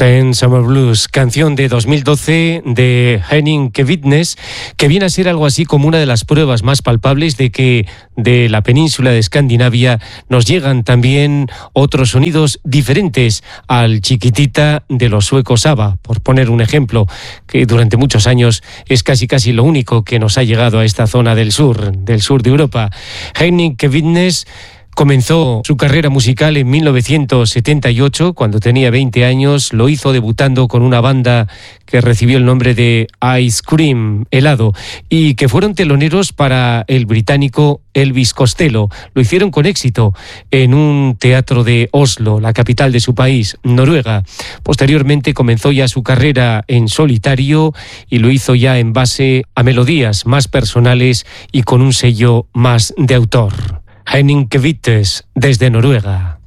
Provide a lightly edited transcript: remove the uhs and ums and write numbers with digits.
Ten Summer Blues, canción de 2012 de Henning Kvitnes, que viene a ser algo así como una de las pruebas más palpables de que de la península de Escandinavia nos llegan también otros sonidos diferentes al chiquitita de los suecos ABBA, por poner un ejemplo, que durante muchos años es casi lo único que nos ha llegado a esta zona del sur de Europa. Henning Kvitnes comenzó su carrera musical en 1978, cuando tenía 20 años. Lo hizo debutando con una banda que recibió el nombre de Ice Cream, helado, y que fueron teloneros para el británico Elvis Costello. Lo hicieron con éxito en un teatro de Oslo, la capital de su país, Noruega. Posteriormente comenzó ya su carrera en solitario y lo hizo ya en base a melodías más personales y con un sello más de autor. Henning Kvitnes, desde Noruega.